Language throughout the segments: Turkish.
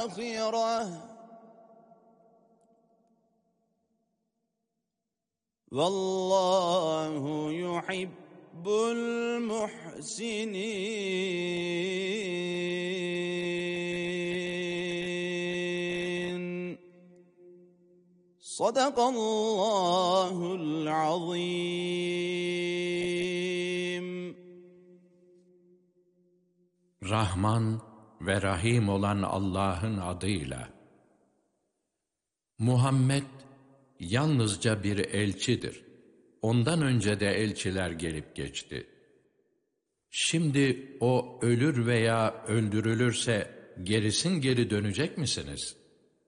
الآخرة والله يحب المحسنين. صدق الله العظيم. Rahman ve Rahim olan Allah'ın adıyla. Muhammed yalnızca bir elçidir. Ondan önce de elçiler gelip geçti. Şimdi o ölür veya öldürülürse gerisin geri dönecek misiniz?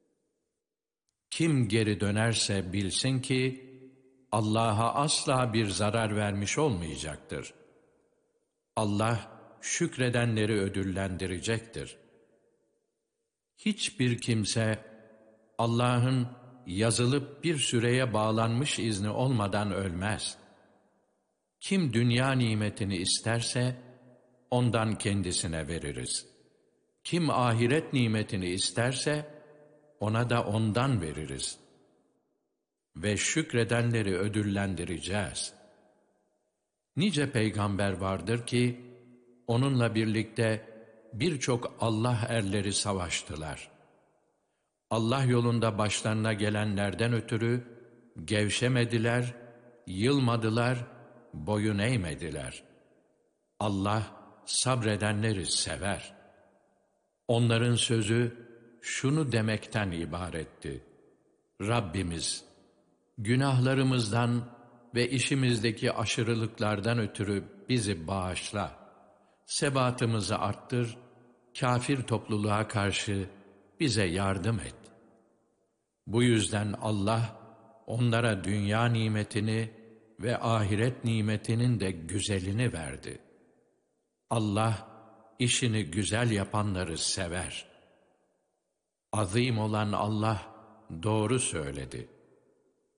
Kim geri dönerse bilsin ki Allah'a asla bir zarar vermiş olmayacaktır. Allah şükredenleri ödüllendirecektir. Hiçbir kimse Allah'ın yazılıp bir süreye bağlanmış izni olmadan ölmez. Kim dünya nimetini isterse ondan kendisine veririz. Kim ahiret nimetini isterse ona da ondan veririz. Ve şükredenleri ödüllendireceğiz. Nice peygamber vardır ki onunla birlikte birçok Allah erleri savaştılar. Allah yolunda başlarına gelenlerden ötürü gevşemediler, yılmadılar, boyun eğmediler. Allah sabredenleri sever. Onların sözü şunu demekten ibaretti: Rabbimiz, günahlarımızdan ve işimizdeki aşırılıklardan ötürü bizi bağışla. Sebatımızı arttır, kafir topluluğa karşı bize yardım et. Bu yüzden Allah onlara dünya nimetini ve ahiret nimetinin de güzelini verdi. Allah işini güzel yapanları sever. Azim olan Allah doğru söyledi.